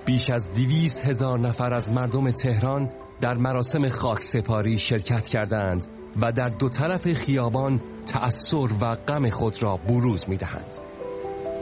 بیش از 200,000 نفر از مردم تهران در مراسم خاکسپاری شرکت کردند و در دو طرف خیابان تأثر و غم خود را بروز می‌دهند.